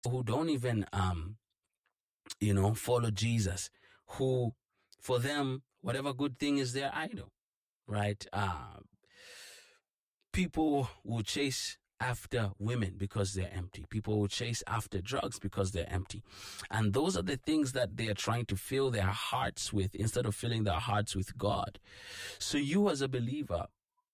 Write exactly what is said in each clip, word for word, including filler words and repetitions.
who don't even, um, you know, follow Jesus, who, for them, whatever good thing is their idol, right? Uh, people will chase after women because they're empty. People will chase after drugs because they're empty. And those are the things that they are trying to fill their hearts with instead of filling their hearts with God. So you as a believer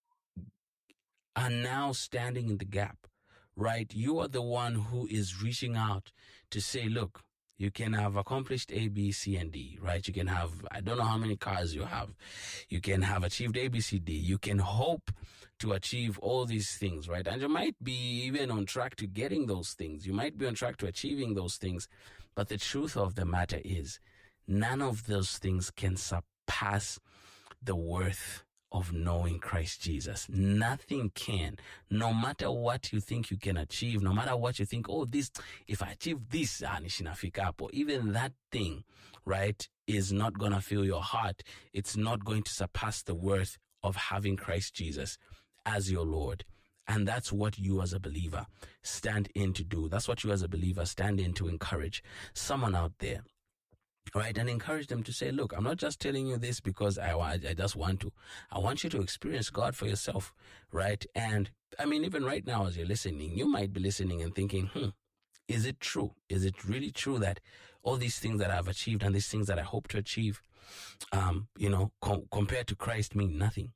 are now standing in the gap, right? You are the one who is reaching out to say, look, you can have accomplished A, B, C, and D, right? You can have, I don't know how many cars you have. You can have achieved A, B, C, D. You can hope to achieve all these things, right? And you might be even on track to getting those things. You might be on track to achieving those things. But the truth of the matter is, none of those things can surpass the worth of knowing Christ Jesus. Nothing can. No matter what you think you can achieve, no matter what you think, oh, this, if I achieve this, ah, nishinafika hapo, even that thing, right, is not going to fill your heart. It's not going to surpass the worth of having Christ Jesus as your Lord. And that's what you as a believer stand in to do. That's what you as a believer stand in to encourage someone out there. Right, and encourage them to say, look, I'm not just telling you this because I, I just want to. I want you to experience God for yourself, right? And I mean, even right now as you're listening, you might be listening and thinking, hmm, is it true? Is it really true that all these things that I've achieved and these things that I hope to achieve, um, you know, com- compared to Christ mean nothing?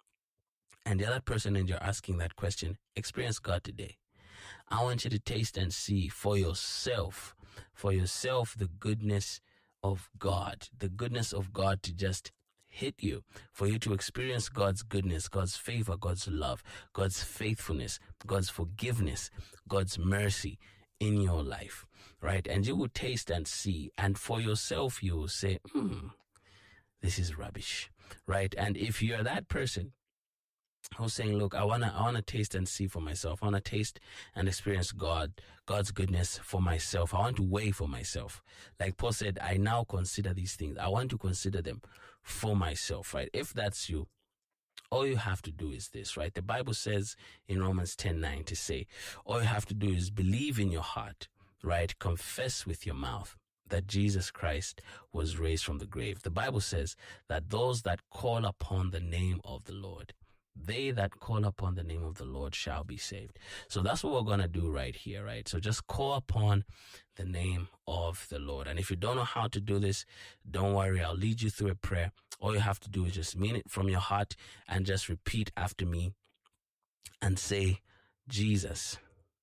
And the other person, and you're asking that question, experience God today. I want you to taste and see for yourself, for yourself, the goodness of God, the goodness of God to just hit you, for you to experience God's goodness, God's favor, God's love, God's faithfulness, God's forgiveness, God's mercy in your life, right? And you will taste and see, and for yourself, you will say, hmm, this is rubbish, right? And if you're that person who's saying, look, I want to I want to taste and see for myself. I want to taste and experience God, God's goodness for myself. I want to weigh for myself. Like Paul said, I now consider these things. I want to consider them for myself, right? If that's you, all you have to do is this, right? The Bible says in Romans ten nine to say, all you have to do is believe in your heart, right? Confess with your mouth that Jesus Christ was raised from the grave. The Bible says that those that call upon the name of the Lord, they that call upon the name of the Lord shall be saved. So that's what we're going to do right here, right? So just call upon the name of the Lord. And if you don't know how to do this, don't worry. I'll lead you through a prayer. All you have to do is just mean it from your heart and just repeat after me and say, Jesus,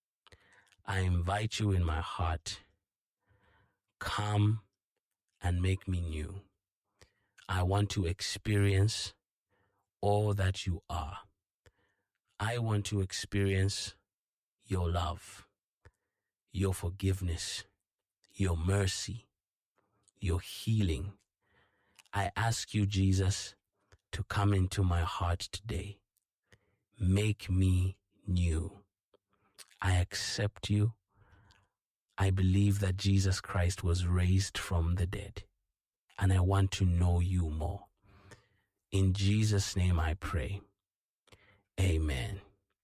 I invite you in my heart. Come and make me new. I want to experience all that you are. I want to experience your love, your forgiveness, your mercy, your healing. I ask you, Jesus, to come into my heart today. Make me new. I accept you. I believe that Jesus Christ was raised from the dead, and I want to know you more. In Jesus' name I pray. Amen.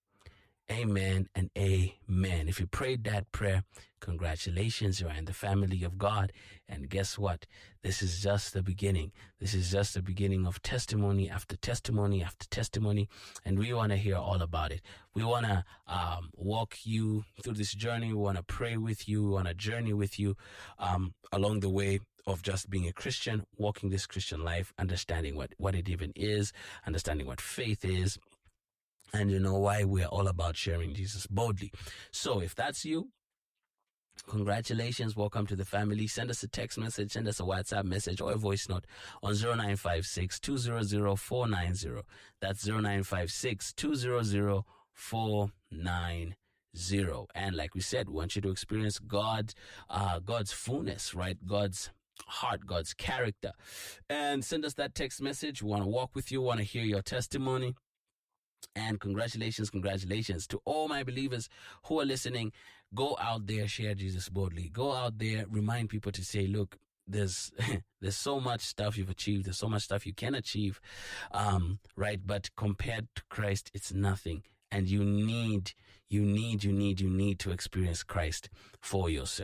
Amen and amen. If you prayed that prayer, congratulations, you are in the family of God. And guess what? This is just the beginning. This is just the beginning of testimony after testimony after testimony. And we want to hear all about it. We want to um, walk you through this journey. We want to pray with you. We want to journey with you um, along the way of just being a Christian, walking this Christian life, understanding what, what it even is, understanding what faith is, and you know why we're all about sharing Jesus boldly. So if that's you, congratulations. Welcome to the family. Send us a text message, send us a WhatsApp message or a voice note on zero nine five six, two zero zero, four nine zero. That's zero nine five six, two zero zero, four nine zero. And like we said, we want you to experience God, uh, God's fullness, right? God's heart, God's character. And send us that text message. We want to walk with you, want to hear your testimony. And congratulations, congratulations to all my believers who are listening. Go out there, share Jesus boldly. Go out there, remind people to say, look, there's there's so much stuff you've achieved. There's so much stuff you can achieve, um, right? But compared to Christ, it's nothing. And you need, You need, you need, you need to experience Christ for yourself.